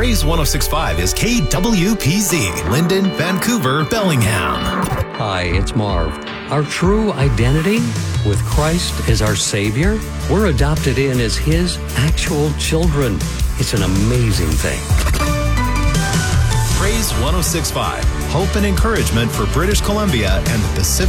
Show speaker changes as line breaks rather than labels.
Praise 106.5 is KWPZ, Linden, Vancouver, Bellingham.
Hi, it's Marv. Our true identity with Christ as our Savior, we're adopted in as His actual children. It's an amazing thing.
Praise 106.5, hope and encouragement for British Columbia and the Pacific